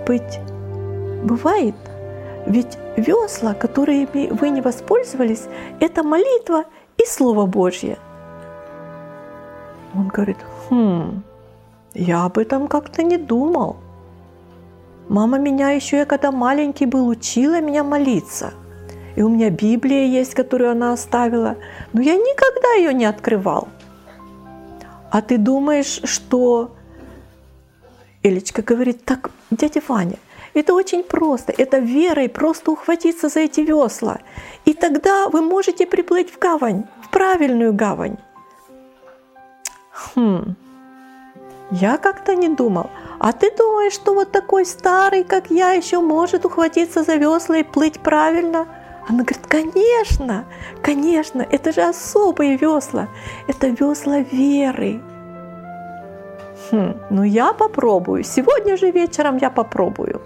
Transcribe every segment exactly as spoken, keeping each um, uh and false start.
быть, бывает, ведь весла, которыми вы не воспользовались, это молитва и Слово Божье. Он говорит: хм, я об этом как-то не думал. Мама меня еще, я когда маленький был, учила меня молиться. И у меня Библия есть, которую она оставила, но я никогда ее не открывал. А ты думаешь, что... Элечка говорит: так, дядя Ваня, это очень просто. Это верой просто ухватиться за эти весла. И тогда вы можете приплыть в гавань, в правильную гавань. Хм, я как-то не думал. А ты думаешь, что вот такой старый, как я, еще может ухватиться за весла и плыть правильно? Она говорит: конечно, конечно, это же особые весла. Это весла веры. Хм, ну я попробую. Сегодня же вечером я попробую.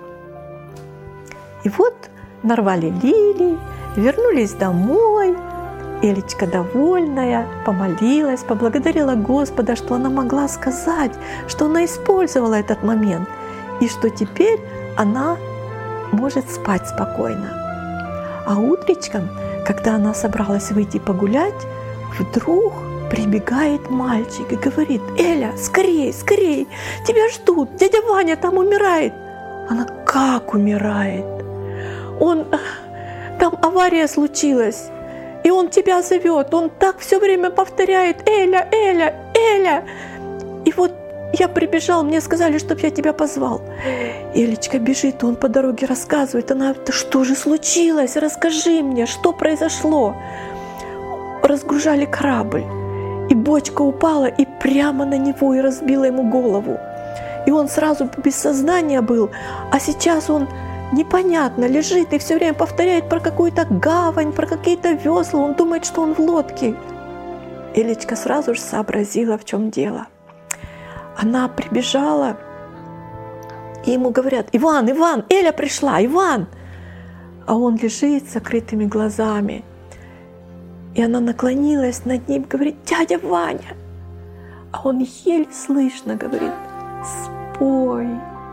И вот нарвали лилий, вернулись домой. Элечка, довольная, помолилась, поблагодарила Господа, что она могла сказать, что она использовала этот момент, и что теперь она может спать спокойно. А утречком, когда она собралась выйти погулять, вдруг прибегает мальчик и говорит: «Эля, скорей, скорей, тебя ждут, дядя Ваня там умирает». Она: «Как умирает? Он... Там авария случилась, и он тебя зовет, он так все время повторяет: Эля, Эля, Эля». И вот я прибежал, мне сказали, чтобы я тебя позвал. Элечка бежит, он по дороге рассказывает. Она: «Да что же случилось? Расскажи мне, что произошло?» Разгружали корабль, и бочка упала и прямо на него, и разбила ему голову. И он сразу без сознания был, а сейчас он непонятно лежит и все время повторяет про какую-то гавань, про какие-то весла. Он думает, что он в лодке. Элечка сразу же сообразила, в чем дело. Она прибежала, и ему говорят: «Иван, Иван, Эля пришла, Иван!» А он лежит с закрытыми глазами. И она наклонилась над ним, говорит: «Дядя Ваня!» А он еле слышно говорит: «Спой».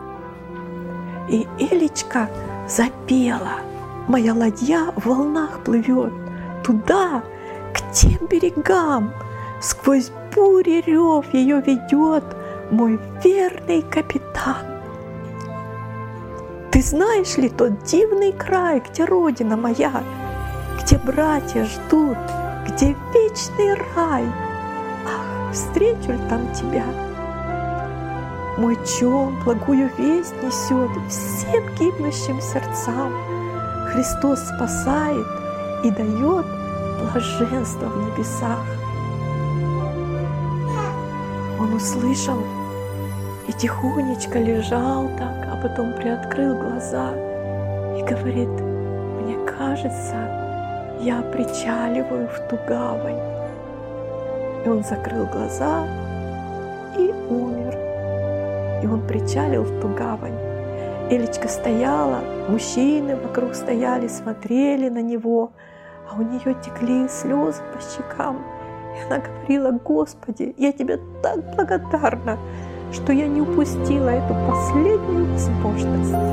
И Элечка запела: «Моя ладья в волнах плывет туда, к тем берегам, сквозь бури рев ее ведет мой верный капитан. Ты знаешь ли тот дивный край, где родина моя, где братья ждут, где вечный рай? Ах, встречу ли там тебя? Мой чён благую весть несет всем гибнущим сердцам. Христос спасает и дает блаженство в небесах». Он услышал и тихонечко лежал так, а потом приоткрыл глаза и говорит: «Мне кажется, я причаливаю в ту гавань». И он закрыл глаза и умер. И он причалил в ту гавань. Элечка стояла, мужчины вокруг стояли, смотрели на него, а у нее текли слезы по щекам. И она говорила: «Господи, я тебе так благодарна, что я не упустила эту последнюю возможность».